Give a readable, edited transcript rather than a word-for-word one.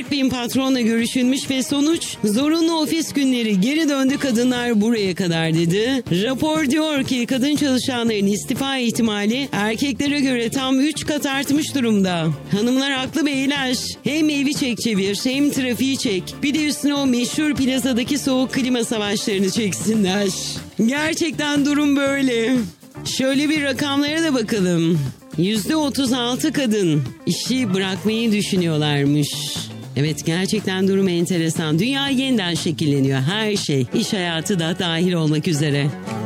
40.000 patronla görüşülmüş ve sonuç zorunlu ofis günleri geri döndü, kadınlar buraya kadar dedi. Rapor diyor ki kadın çalışanların istifa ihtimali erkeklere göre tam 3 kat artmış durumda. Hanımlar haklı beyler. Hem evi çek çevir hem trafiği çek. Bir de üstüne o meşhur plazadaki soğuk klima savaşlarını çeksinler. Gerçekten durum böyle. Şöyle bir rakamlara da bakalım. %36 kadın işi bırakmayı düşünüyorlarmış. Evet, gerçekten durum enteresan. Dünya yeniden şekilleniyor, her şey. İş hayatı da dahil olmak üzere.